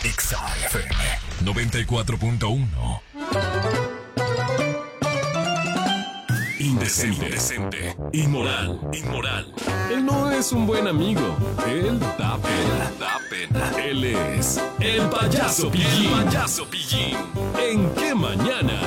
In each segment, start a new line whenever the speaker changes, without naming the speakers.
Exa FM 94.1. Indecente, inmoral. Él no es un buen amigo. Él da pena. Él es el payaso Pillín. ¿En qué mañana?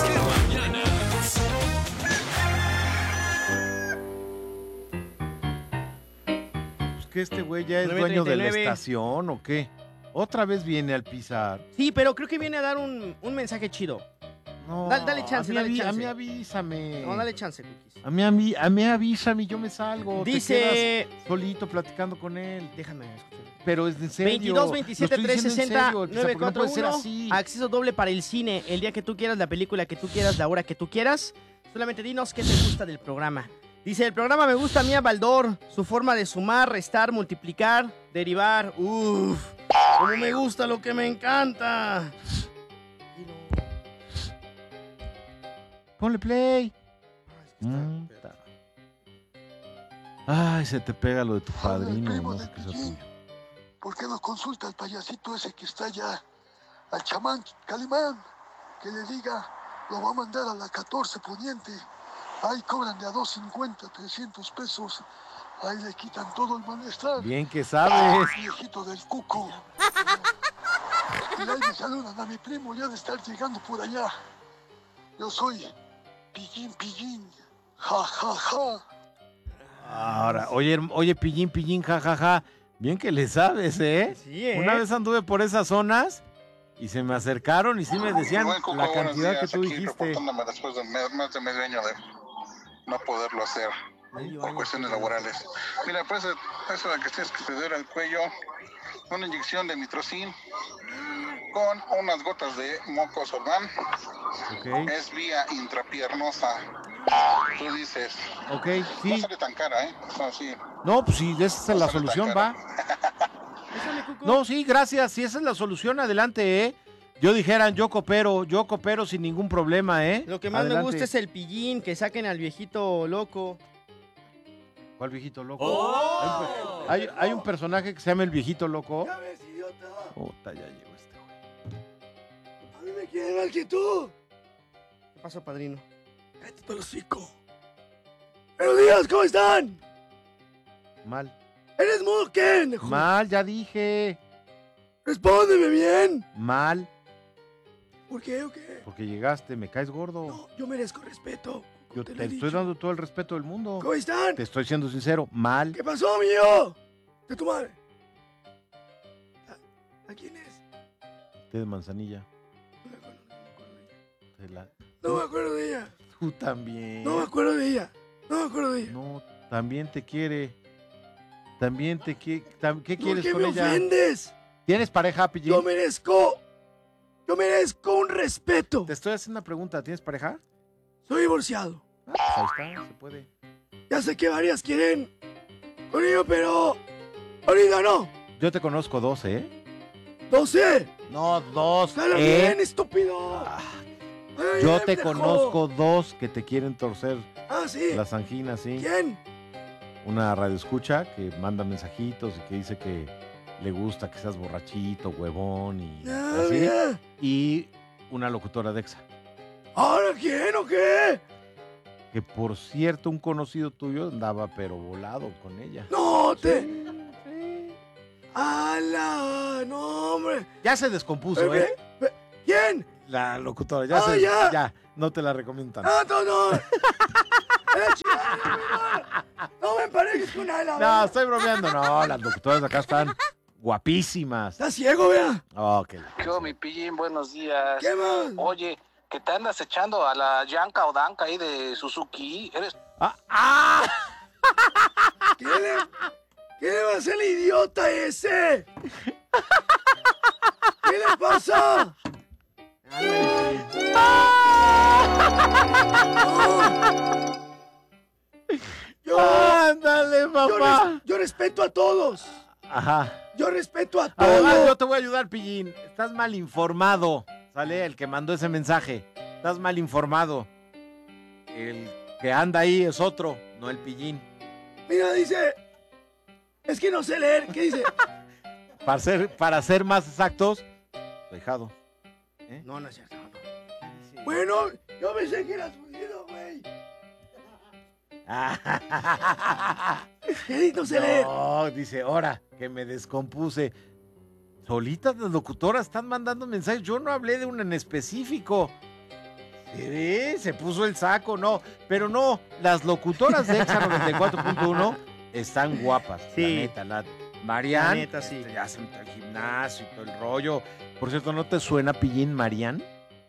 Pues que este güey ya es dueño de la estación ¿o qué? Otra vez viene al pisar.
Sí, pero creo que viene a dar un mensaje chido.
No,
Dale chance,
a mí
chance.
avísame.
No, dale chance, Cookies.
A mí avísame, yo me salgo.
Dice...
Te quedas solito platicando con él.
Déjame escuchar.
Pero es en serio.
22 27 360
no puede ser
941.
así.
Acceso doble para el cine. El día que tú quieras, la película que tú quieras, la hora que tú quieras. Solamente dinos qué te gusta del programa. Dice, el programa me gusta a mí a Baldor. Su forma de sumar, restar, multiplicar, derivar. Uff, como me gusta lo que me encanta.
Ponle play. Ay, se te pega lo de tu padrino. No sé qué sea tuyo.
¿Por qué no consulta al payasito ese que está allá? Al chamán Calimán. Que le diga, lo va a mandar a la 14 Poniente. Ahí cobran de a 250, 300 pesos. Ahí le quitan todo el malestar.
Bien que sabes.
Viejito del cuco. Y ahí me saludan a mi primo, ya de estar llegando por allá. Yo soy Pillín. Ja, ja, ja.
Ahora, oye, Pillín, jajaja. Bien que le sabes, ¿eh?
Sí,
Una vez anduve por esas zonas y se me acercaron y sí me decían
Cuco,
la cantidad
días,
que tú
aquí
dijiste.
reportándome después de más de medio año de no poderlo hacer por cuestiones laborales. Mira, pues eso de que tienes que te duele el cuello, una inyección de nitrocin con unas gotas de moco Solvan.
Ok.
Es vía intrapiernosa. Tú dices.
Ok,
No
sí.
sale tan cara, ¿eh? No, sí.
No, pues si esa es la
sale tan
solución,
cara.
va. No, sí, gracias. Si esa es la solución, adelante, ¿eh? Yo dijeran, yo coopero sin ningún problema, ¿eh?
Lo que más
Adelante.
me gusta es el Pillín, que saquen al viejito loco.
¿Cuál viejito loco?
¡Oh!
Hay un personaje que se llama el viejito loco.
Ya ves, idiota.
Puta, ya llegó este güey.
A mí me quieren mal que tú.
¿Qué pasó, padrino?
Cállate el hocico. Buenos días, ¿cómo están?
Mal.
Eres mudo, ¿qué?
Mal, ya dije.
Respóndeme bien.
Mal,
¿Por qué o qué?
porque llegaste, me caes gordo.
No, yo merezco respeto.
Yo
te
te
lo he
estoy
dicho.
dando todo el respeto del mundo.
¿Cómo están?
Te estoy siendo sincero, mal.
¿Qué pasó, mío? De tu madre. ¿A quién es?
Té de manzanilla.
No me acuerdo de ella.
Te la-
No me acuerdo de ella.
Tú también.
No me acuerdo de ella. No me acuerdo de ella.
No, también te quiere. También te quiere. ¿Qué
¿Por
quieres
qué
con
me
ella?
ofendes?
¿Tienes pareja, Pillín?
Yo merezco un respeto.
Te estoy haciendo una pregunta. ¿Tienes pareja?
Soy divorciado.
Pues ahí está, se puede.
Ya sé que varias quieren conmigo, pero ahorita no.
Yo te conozco dos, ¿eh?
12.
No, dos.
Sale bien, estúpido. Ay,
Yo
ya,
te
pendejo.
conozco dos que te quieren torcer
Ah, sí.
las anginas, ¿sí?
¿Quién?
Una radioescucha que manda mensajitos y que dice que le gusta que seas borrachito, huevón y
Ah,
así.
mira.
Y una locutora de Exa.
¿Ahora quién o qué?
Que por cierto, un conocido tuyo andaba pero volado con ella.
No te.
Sí.
¡Hala! No, hombre.
Ya se descompuso, ¿eh?
¿Quién?
La locutora, ya
Ah, ya.
no te la recomiendo tanto.
¡Ah, no! ¡La chingada! ¡No me emparejes con nada!
No, estoy bromeando. No, las locutoras de acá están guapísimas.
¿Estás ciego, vea?
Oh, qué
¿Qué hubo, mi Pillín? Buenos días.
¿Qué más?
Oye, que te andas echando a la Yanka o Danka ahí de Suzuki. Eres
¿Qué le va a hacer el idiota ese? ¿Qué le pasa?
Ándale, papá.
Yo respeto a todos.
Ajá.
Yo respeto a
Además, yo
todos.
te voy a ayudar, Pillín. Estás mal informado. Sale el que mandó ese mensaje. Estás mal informado. El que anda ahí es otro, no el Pillín.
Mira, dice. Es que no sé leer. ¿Qué dice?
Para ser más exactos, tu ahijado.
No, no es cierto. No. Sí.
Bueno, yo pensé que eras judío, güey. ¿Qué? No sé leer.
No, dice, ahora que me descompuse. Solitas las locutoras están mandando mensajes. Yo no hablé de una en específico. Se puso el saco, no. Pero no, las locutoras de Exa 94.1 están guapas.
Sí.
La neta, Marian,
La neta, sí.
ya hacen el gimnasio y todo el rollo. Por cierto, ¿no te suena Pillín Marian?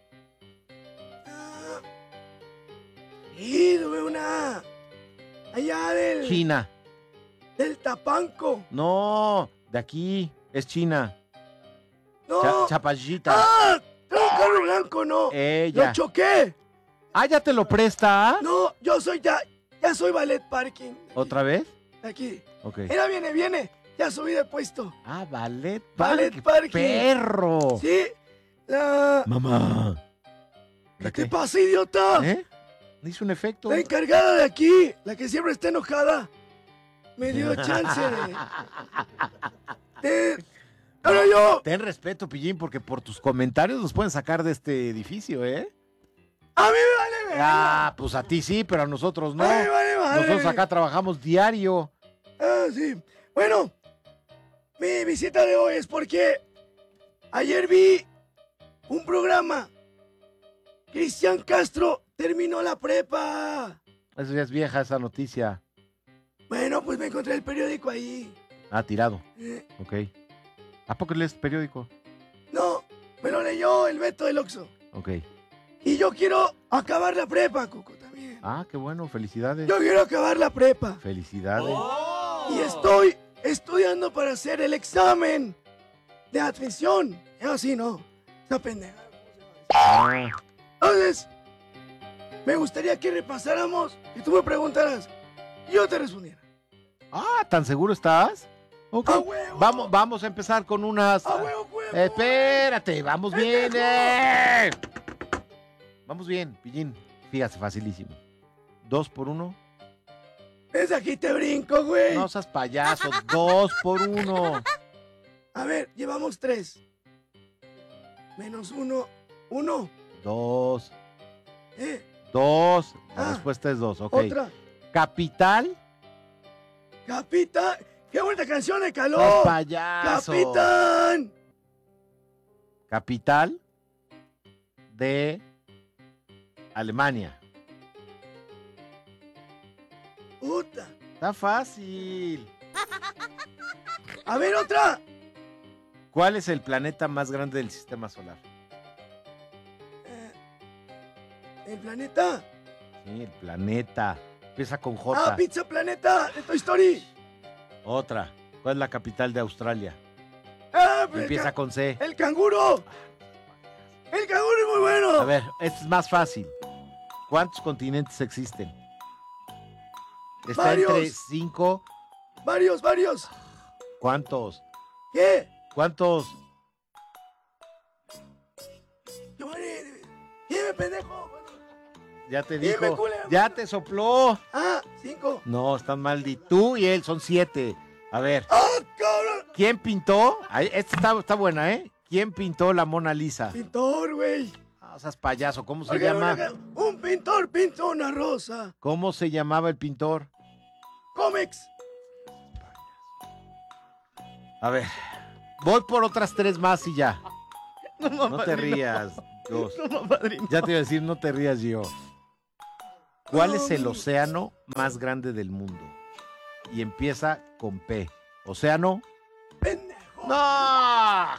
Sí, tuve una. Allá
China.
del Tapanco.
No, de aquí. Es China.
No.
Chapallita.
¡Ah! Trae un carro blanco, no.
Ella.
Lo choqué.
Ah, ¿ya te lo presta?
No, yo soy ya soy ballet parking.
¿Otra vez?
Aquí.
Ok.
Mira, viene. Ya subí de puesto.
Ah, ballet
Ballet parking.
¡Perro!
Sí.
Mamá.
¿Qué te pasa, idiota?
Hizo un efecto.
La encargada de aquí, la que siempre está enojada, me dio chance de... Ahora yo...
Ten respeto, Pillín, porque por tus comentarios nos pueden sacar de este edificio, ¿eh?
A mí me vale ver.
Ah, pues a ti sí, pero a nosotros no.
A mí me vale madre.
Nosotros acá trabajamos diario.
Ah, sí. Bueno, mi visita de hoy es porque ayer vi un programa. Cristian Castro terminó la prepa.
Eso ya es vieja esa noticia.
Bueno, pues me encontré el periódico ahí.
Ah, tirado.
Eh,
Ok. ¿A poco lees periódico?
no, me lo leyó el Beto del Oxxo.
Ok.
Y yo quiero acabar la prepa, Coco, también.
Ah, qué bueno, felicidades.
Yo quiero acabar la prepa.
Felicidades.
Y estoy estudiando para hacer el examen de admisión. Así no. Esa pendeja.
Ah,
Entonces, me gustaría que repasáramos y tú me preguntaras y yo te respondiera.
¿tan seguro estás? Ok.
¡A huevo!
Vamos a empezar con unas...
¡A huevo, huevo!
Espérate, vamos bien. Vamos bien, Pillín. Fíjate, facilísimo. 2 por 1.
Desde aquí te brinco, güey.
No seas payaso. 2 por 1.
A ver, llevamos 3. Menos 1. 1.
2.
¿Eh?
2. La
Ah,
respuesta es 2, ok.
Otra.
Capital.
Capitán. ¡Qué buena canción de
No
calor!
payaso.
¡Capitán!
Capital de Alemania.
Puta.
Está fácil.
A ver, otra.
¿Cuál es el planeta más grande del sistema solar?
¿El planeta?
Sí, el planeta. Empieza con J.
Ah, Pizza Planeta de Toy Story.
Otra. ¿Cuál es la capital de Australia?
Ah, pero
Empieza con C.
¡El canguro! ¡El canguro es muy bueno!
A ver, este es más fácil. ¿Cuántos continentes existen? Está
Varios.
entre 5.
Varios.
¿Cuántos?
¿Qué?
¿Cuántos?
Giovanni, dime, pendejo.
Ya te
Dime,
dijo.
culero.
Ya te sopló.
Ah, 5.
No, están mal. Tú y él son 7. A ver,
¡Ah, cabrón!
¿quién pintó? Esta está buena, ¿eh? ¿Quién pintó la Mona Lisa?
Pintor, güey.
O sea, es payaso. ¿Cómo se
Ok,
llama?
Un pintor pintó una rosa.
¿Cómo se llamaba el pintor?
Cómics.
A ver, voy por otras 3 más y ya.
No,
No te rías, Dios.
No, padrino.
Ya te iba a decir, no te rías, yo. ¿Cuál es el océano más grande del mundo? Y empieza con P. ¿Océano?
Pendejo.
¡No!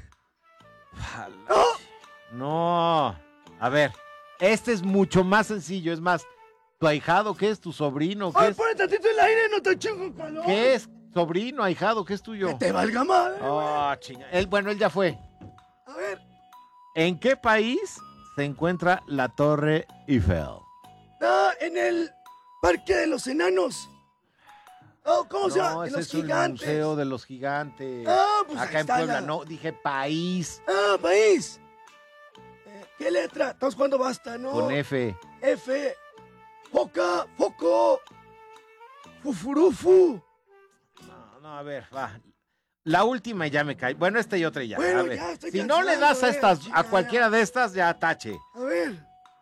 No. A ver, este es mucho más sencillo. Es más, ¿tu ahijado qué es? ¿Tu sobrino qué
Ay,
es?
pon tantito el aire, no te chingo calor.
¿Qué es? ¿Sobrino, ahijado? ¿Qué es tuyo?
Que te valga madre.
Oh, chinga. Bueno, él ya fue.
A ver.
¿En qué país se encuentra la Torre Eiffel?
Ah, en el Parque de los Enanos. Oh, ¿cómo se llama? En
ese
los
es el
gigantes.
Museo de los Gigantes.
Ah, pues ahí
Acá en
está
Puebla,
la-
no, dije país.
Ah, país. ¿Qué letra? Estamos jugando basta, ¿no?
Con F.
F. Foca, foco. Fufurufu.
No, a ver, va. La última y ya me cae. Bueno, esta y otra y ya.
Bueno,
a ver.
ya estoy
Si no le
cansado,
das a estas, a
chingada.
cualquiera de estas, ya tache.
A ver,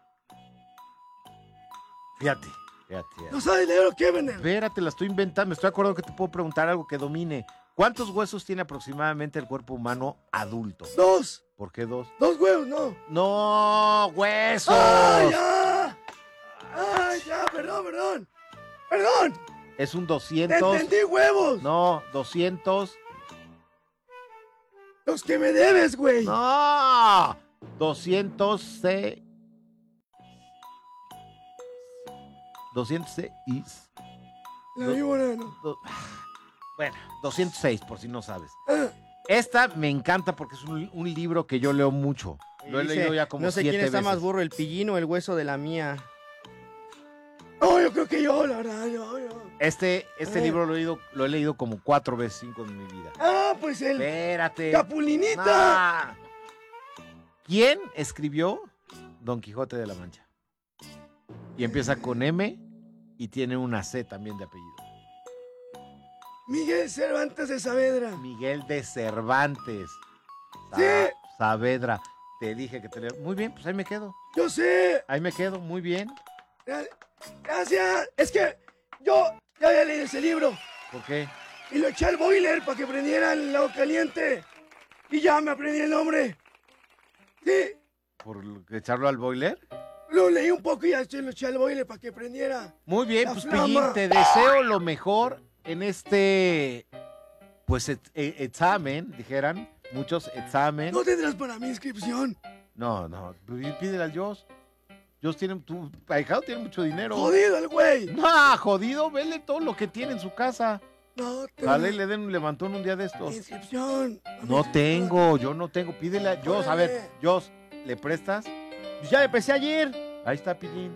Fíjate.
¿no sabes leer o qué, Vener?
Espérate, la estoy inventando. Me estoy acordando que te puedo preguntar algo que domine. ¿Cuántos huesos tiene aproximadamente el cuerpo humano adulto?
2.
¿Por qué 2?
2 huevos, no.
¡No! ¡Huesos!
¡Ay, ya! ¡Ay, ya! Perdón.
Es un
Te
200.
entendí, huevos.
No, 200.
Los que me debes, güey.
¡No! 206. 206.
La víbora, no.
Bueno, 206, por si no sabes.
Ah,
Esta me encanta porque es un libro que yo leo mucho. Lo he
Dice,
leído ya como
no sé
7
quién está
veces.
más burro, el pillín o el hueso de la mía.
no, yo creo que yo, la verdad, yo.
Este libro lo he leído como 4 veces, 5 en mi vida.
Ah, pues el
Espérate.
Capulinita.
Ah. ¿Quién escribió Don Quijote de la Mancha? Y empieza con M y tiene una C también de apellido.
Miguel Cervantes de Saavedra.
Miguel de Cervantes.
Sí.
Saavedra. Te dije que te leo. Muy bien, pues ahí me quedo.
Yo sé.
Ahí me quedo, muy bien.
Gracias. Es que yo ya había leído ese libro
¿Por qué?
y lo eché al boiler para que prendiera el agua caliente. Y ya me aprendí el nombre. Sí,
¿Por echarlo al boiler?
lo leí un poco y ya lo eché al boiler para que prendiera.
Muy bien,
La
pues
flama.
Pillín, te deseo lo mejor en este, pues, examen, dijeran, muchos examen.
¿No tendrás para mi inscripción?
No, pídele al Jos. Jos tiene, tu ahijado tiene mucho dinero.
Jodido el güey.
No, jodido, vele todo lo que tiene en su casa.
No,
Dale, le den un levantón un día de estos.
inscripción.
No tengo, yo no tengo. Pídele a Jos, a ver, Jos, ¿le prestas?
Pues ya empecé ayer.
Ahí está, Pillín.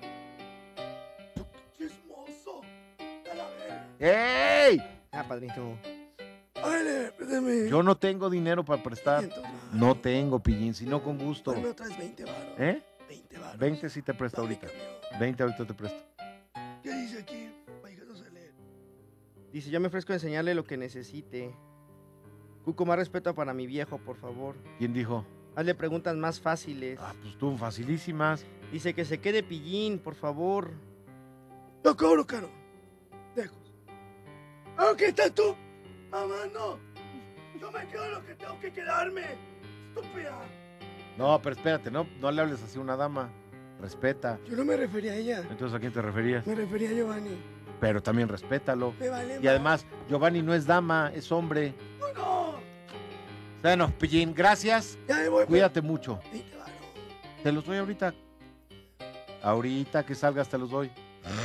Chismoso. A la verga.
¡Ey!
Ah, padrino.
Ándale, préstame.
Yo no tengo dinero para prestar.
500 varos.
No tengo, Pillín, sino con gusto.
Bueno, traes 20 varos.
¿Eh?
20 varos.
20 sí te presto ahorita. 20 ahorita te presto.
¿Qué dice aquí? Vaya, no sé leer.
Dice, yo me ofrezco a enseñarle lo que necesite. Cuco, más respeto para mi viejo, por favor.
¿Quién dijo?
Hazle preguntas más fáciles.
Ah, pues tú, facilísimas.
Dice que se quede pillín, por favor.
Yo cobro caro. Lejos. ¿Ah, qué tal tú? Mamá, no. Yo me quedo lo que tengo que quedarme. Estúpida.
No, pero espérate, no le hables así a una dama. Respeta.
Yo no me refería a ella.
Entonces, ¿a quién te referías?
Me refería a Giovanni.
Pero también respétalo.
Me vale
Y además, Giovanni no es dama, es hombre.
No.
Bueno, Pillín, gracias.
Ya me voy.
Cuídate mucho.
20 varos.
Te los doy ahorita. Ahorita que salgas te los doy.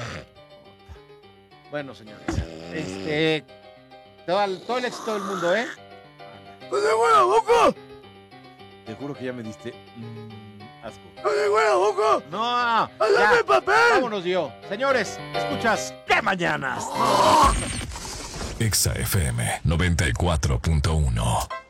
Bueno, señores. Todo el éxito del mundo, ¿eh?
¡No se buena boca!
Te juro que ya me diste asco.
¡No se buena boca!
No,
¡Háblame
ya.
el papel!
Vámonos, yo. Señores, escuchas ¿Qué mañanas?
Exa FM 94.1